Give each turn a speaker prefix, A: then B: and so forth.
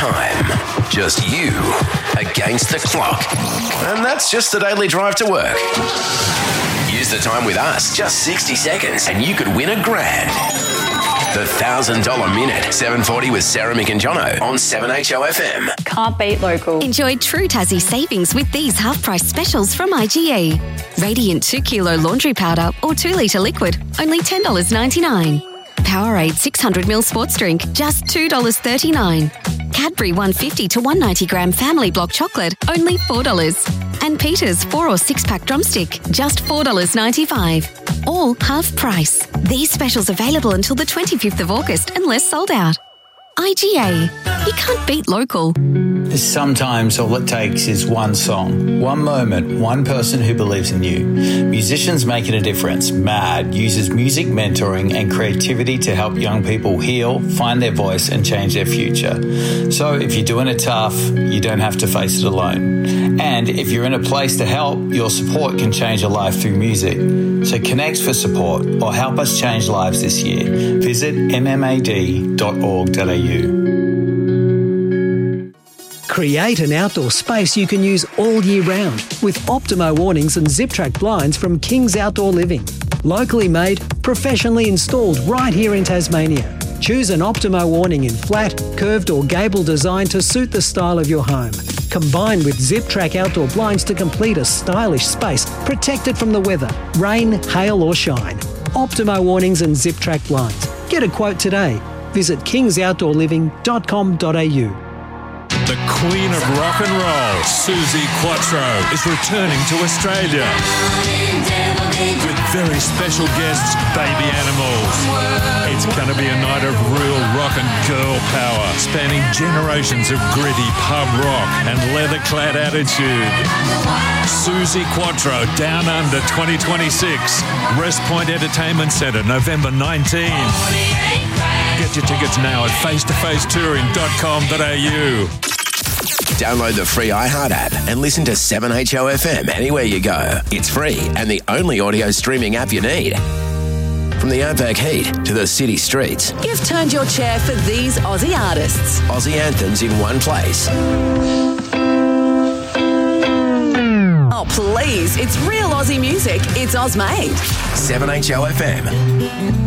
A: time. Just you against the clock. And that's just the daily drive to work. Use the time with us, just 60 seconds, and you could win $1,000. The $1,000 Minute, 7:40 with Sarah, Mick and Jono on 7HOFM.
B: Can't beat local.
C: Enjoy true Tassie savings with these half-price specials from IGA. Radiant 2 kilo laundry powder or 2 litre liquid, only $10.99. Powerade 600ml sports drink, just $2.39. Cadbury 150 to 190 gram family block chocolate, only $4. And Peter's 4 or 6 pack drumstick, just $4.95. All half price. These specials available until the 25th of August unless sold out. IGA. You can't beat local.
D: Sometimes all it takes is one song, one moment, one person who believes in you. Musicians Making a Difference, MAD, uses music mentoring and creativity to help young people heal, find their voice and change their future. So if you're doing it tough, you don't have to face it alone. And if you're in a place to help, your support can change a life through music. So connect for support or help us change lives this year. Visit mmad.org.au.
E: Create an outdoor space you can use all year round with Optimo awnings and Zip-Track blinds from King's Outdoor Living. Locally made, professionally installed right here in Tasmania. Choose an Optimo awning in flat, curved or gable design to suit the style of your home. Combine with Zip-Track outdoor blinds to complete a stylish space protected from the weather, rain, hail or shine. Optimo awnings and Zip-Track blinds. Get a quote today. Visit kingsoutdoorliving.com.au.
F: The Queen of Rock and Roll, Suzi Quatro, is returning to Australia with very special guests, Baby Animals. It's going to be a night of real rock and girl power, spanning generations of gritty pub rock and leather-clad attitude. Suzi Quatro, Down Under 2026, Rest Point Entertainment Centre, November 19. Get your tickets now at facetofacetouring.com.au.
A: Download the free iHeart app and listen to 7HOFM anywhere you go. It's free and the only audio streaming app you need. From the outback heat to the city streets.
G: You've turned your chair for these Aussie artists.
A: Aussie anthems in one place.
G: Oh, please. It's real Aussie music. It's Ozmade.
A: 7HOFM.